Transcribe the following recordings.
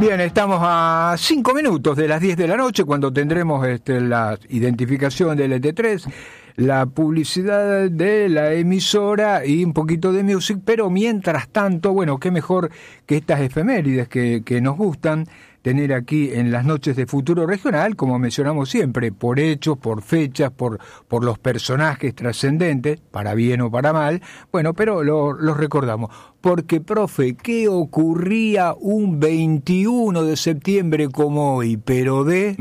Bien, estamos a 5 minutos de las 10 de la noche cuando tendremos la identificación del ET3, la publicidad de la emisora y un poquito de music, pero mientras tanto, bueno, qué mejor que estas efemérides que nos gustan tener aquí en las noches de Futuro Regional, como mencionamos siempre, por hechos, por fechas, por los personajes trascendentes, para bien o para mal, bueno, pero los recordamos. Porque, profe, ¿qué ocurría un 21 de septiembre como hoy, pero de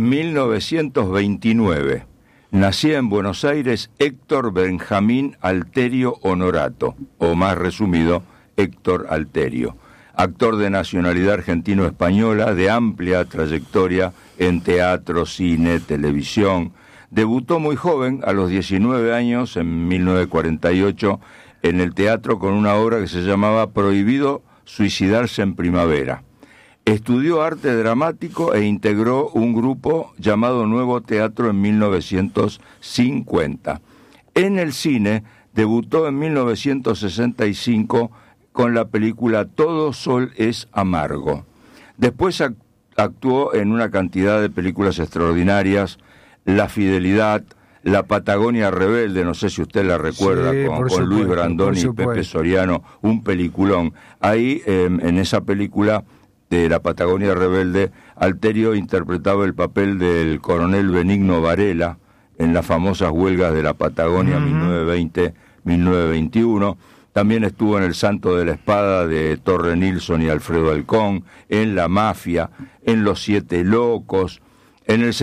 1929? Nacía en Buenos Aires Héctor Benjamín Alterio Honorato, o más resumido, Héctor Alterio. Actor de nacionalidad argentino-española, de amplia trayectoria en teatro, cine, televisión. Debutó muy joven, a los 19 años, en 1948, en el teatro con una obra que se llamaba Prohibido suicidarse en primavera. Estudió arte dramático e integró un grupo llamado Nuevo Teatro en 1950. En el cine debutó en 1965 con la película Todo Sol es Amargo. Después actuó en una cantidad de películas extraordinarias, La Fidelidad, La Patagonia Rebelde, no sé si usted la recuerda, sí, con Luis Brandoni y Pepe Soriano, un peliculón. Ahí, en esa película de La Patagonia Rebelde, Alterio interpretaba el papel del coronel Benigno Varela en las famosas huelgas de la Patagonia 1920-1921. También estuvo en El Santo de la Espada de Torre Nilsson y Alfredo Alcón, en La Mafia, en Los Siete Locos. En el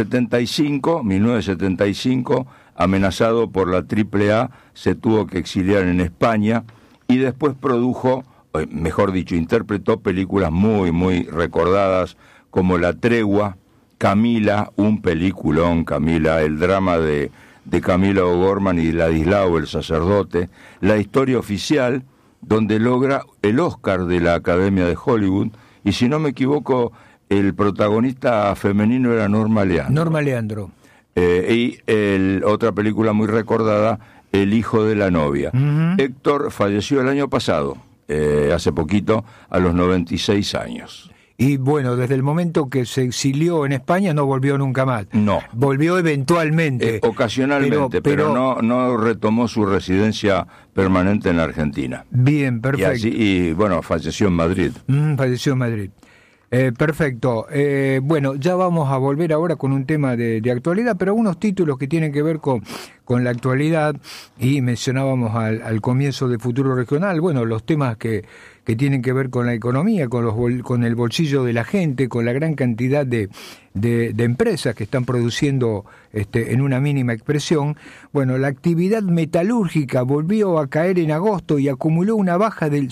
1975, amenazado por la AAA, se tuvo que exiliar en España y después produjo, mejor dicho, interpretó películas muy, muy recordadas como La Tregua, Camila, un peliculón, Camila, el drama de Camila O'Gorman y Ladislao, el sacerdote, La Historia Oficial, donde logra el Oscar de la Academia de Hollywood, y si no me equivoco, el protagonista femenino era Norma Leandro. Y otra película muy recordada, El Hijo de la Novia. Héctor falleció el año pasado, hace poquito, a los 96 años. Y bueno, desde el momento que se exilió en España no volvió nunca más. No. Volvió eventualmente. Ocasionalmente, pero no retomó su residencia permanente en la Argentina. Bien, perfecto. Y bueno, falleció en Madrid. Falleció en Madrid. Perfecto. Bueno, ya vamos a volver ahora con un tema de actualidad, pero unos títulos que tienen que ver con la actualidad, y mencionábamos al comienzo de Futuro Regional, bueno, los temas que tienen que ver con la economía, con el bolsillo de la gente, con la gran cantidad de empresas que están produciendo en una mínima expresión. Bueno, la actividad metalúrgica volvió a caer en agosto y acumuló una baja del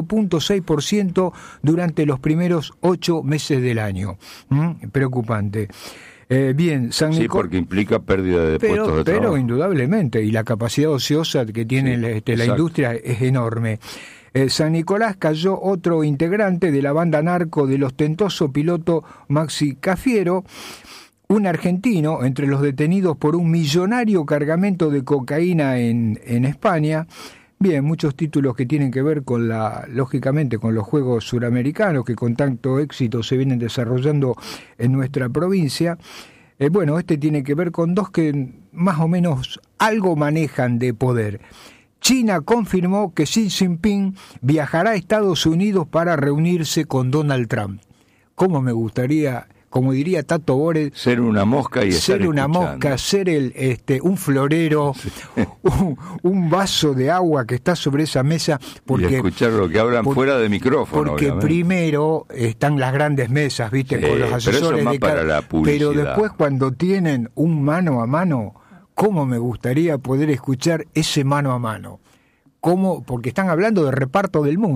5.6% durante los primeros 8 meses del año. Preocupante. Bien, San Nicolás. Sí, porque implica pérdida de puestos de trabajo. Pero indudablemente, y la capacidad ociosa que tiene la industria es enorme. San Nicolás cayó otro integrante de la banda narco del ostentoso piloto Maxi Cafiero, un argentino entre los detenidos por un millonario cargamento de cocaína en España. Bien, muchos títulos que tienen que ver lógicamente con los Juegos Suramericanos que con tanto éxito se vienen desarrollando en nuestra provincia. Bueno, tiene que ver con dos que más o menos algo manejan de poder. China confirmó que Xi Jinping viajará a Estados Unidos para reunirse con Donald Trump. ¿Cómo me gustaría, como diría Tato Bores, ser una mosca y estar ser una escuchando. Mosca, ser un florero, un vaso de agua que está sobre esa mesa, porque y escuchar lo que hablan fuera de micrófono, porque obviamente. Primero están las grandes mesas, viste, sí, con los asesores, pero eso es más para la publicidad. Pero después cuando tienen un mano a mano, ¿cómo me gustaría poder escuchar ese mano a mano? ¿Cómo? Porque están hablando de reparto del mundo.